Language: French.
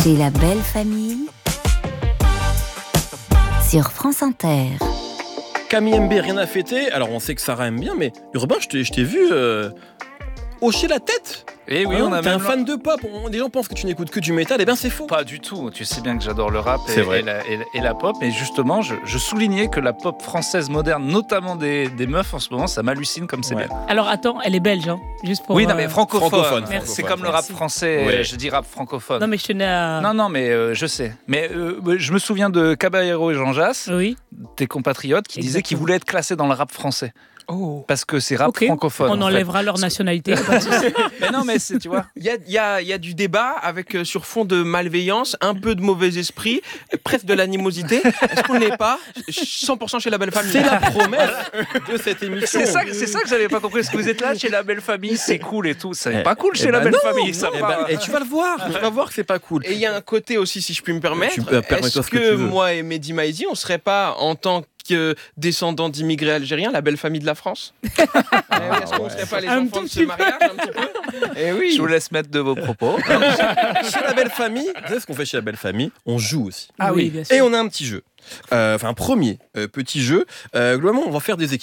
C'est la belle famille sur France Inter. Camille MB, rien à fêter. Alors on sait que Sarah aime bien, mais Urbain, je t'ai vu hocher la tête. Et oui, Hein, on a t'es même un fan de pop. Les gens pensent que tu n'écoutes que du métal. Eh bien, c'est faux. Pas du tout. Tu sais bien que j'adore le rap C'est vrai. et la pop. Et justement, je soulignais que la pop française moderne, notamment des meufs en ce moment, ça m'hallucine comme c'est Ouais. bien. Alors attends, elle est belge, hein, juste pour. Oui, non, mais francophone. Merci. C'est comme le rap français. Ouais. Je dis rap francophone. Non, mais je tenais à. Non, mais je sais. Mais je me souviens de Caballero et Jean Jass, Oui. tes compatriotes, qui disaient qu'ils Exactement. voulaient être classés dans le rap français. Oh. Parce que c'est rap Ok. francophone. On en fait. enlèvera leur nationalité. pas de souci. Mais non, mais tu vois. Il y a du débat avec sur fond de malveillance, un peu de mauvais esprit, presque de l'animosité. Est-ce qu'on ne l'est pas 100% chez la belle famille. C'est la promesse de cette émission. C'est ça que j'avais pas compris. Est-ce que vous êtes là chez la belle famille, c'est cool et tout. C'est pas cool chez Eh la ben belle non, famille. Ça Eh part. ben, et tu vas le voir. Tu vas voir que c'est pas cool. Et il y a un côté aussi, si je puis me permettre, Tu peux- permets-toi est-ce ce que que tu veux. moi et Mehdi Maizi, on serait pas en tant que descendants d'immigrés algériens, la belle famille de la France? Est-ce qu'on serait pas les Un enfants de tout ce petit mariage un petit peu? Eh oui. Je vous laisse mettre de vos propos. Chez la belle famille, vous savez ce qu'on fait chez la belle famille? On joue aussi. Ah oui, bien sûr. Et on a un petit jeu. Enfin, un premier petit jeu. Globalement, on va faire des équipes.